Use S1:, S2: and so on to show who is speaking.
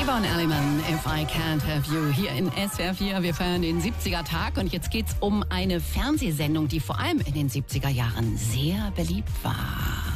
S1: Yvonne Elliman, If I Can't Have You, hier in SWR 4. Wir feiern den 70er-Tag und jetzt geht's um eine Fernsehsendung, die vor allem in den 70er Jahren sehr beliebt war.